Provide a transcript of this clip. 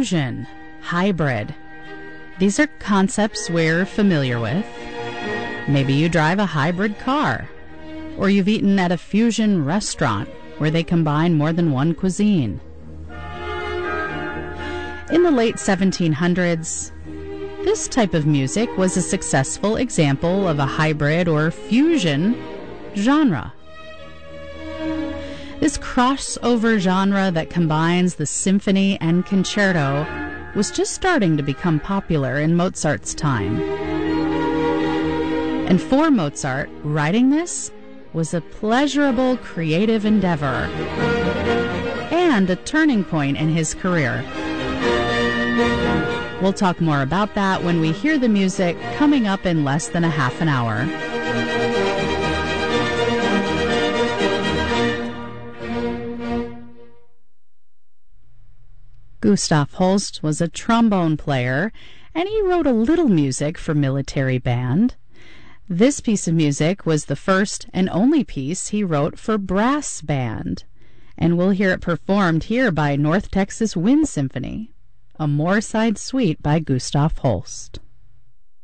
fusion, hybrid. These are concepts we're familiar with. Maybe you drive a hybrid car, or you've eaten at a fusion restaurant where they combine more than one cuisine. In the late 1700s, this type of music was a successful example of a hybrid or fusion genre. This crossover genre that combines the symphony and concerto was just starting to become popular in Mozart's time. And for Mozart, writing this was a pleasurable creative endeavor and a turning point in his career. We'll talk more about that when we hear the music coming up in less than a half an hour. Gustav Holst was a trombone player, and he wrote a little music for military band. This piece of music was the first and only piece he wrote for brass band, and we'll hear it performed here by North Texas Wind Symphony, a Moorside Suite by Gustav Holst.